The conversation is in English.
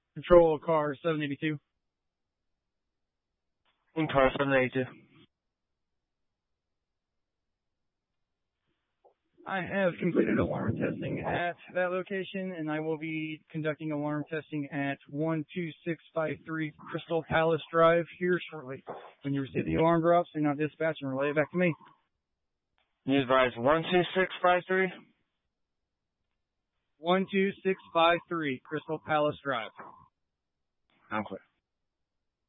Control car 782. In car 782. I have completed alarm testing at that location, and I will be conducting alarm testing at 12653 Crystal Palace Drive here shortly. When you receive the alarm drops, do not dispatch and relay it back to me. You advise 12653? 12653 Crystal Palace Drive. I'm clear.